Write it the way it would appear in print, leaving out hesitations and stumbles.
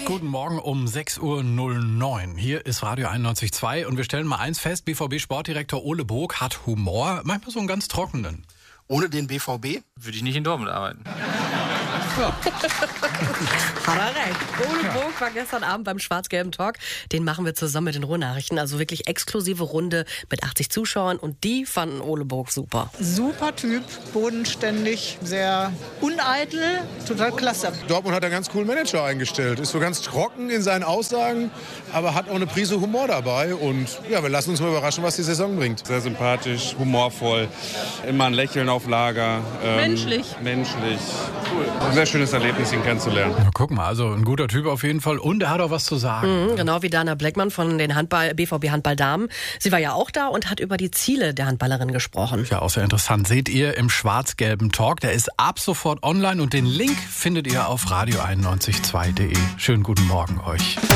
Guten Morgen um 6:09 Uhr. Hier ist Radio 91.2 und wir stellen mal eins fest, BVB-Sportdirektor Ole Bog hat Humor, manchmal so einen ganz trockenen. Ohne den BVB würde ich nicht in Dortmund arbeiten. Ja. Hat er recht. Ole Bog war gestern Abend beim schwarz-gelben Talk. Den machen wir zusammen mit den Ruhrnachrichten. Also wirklich exklusive Runde mit 80 Zuschauern. Und die fanden Ole Bog super. Super Typ, bodenständig, sehr uneitel, total klasse. Dortmund hat einen ganz coolen Manager eingestellt. Ist so ganz trocken in seinen Aussagen, aber hat auch eine Prise Humor dabei. Und ja, wir lassen uns mal überraschen, was die Saison bringt. Sehr sympathisch, humorvoll, immer ein Lächeln auf Lager. Menschlich. Cool. Ein sehr schönes Erlebnis, ihn kennenzulernen. Na, guck mal, also ein guter Typ auf jeden Fall und er hat auch was zu sagen. Genau wie Dana Bleckmann von den BVB Handball-Damen. Sie war ja auch da und hat über die Ziele der Handballerin gesprochen. Ja, auch sehr interessant. Seht ihr im schwarz-gelben Talk. Der ist ab sofort online und den Link findet ihr auf radio912.de. Schönen guten Morgen euch.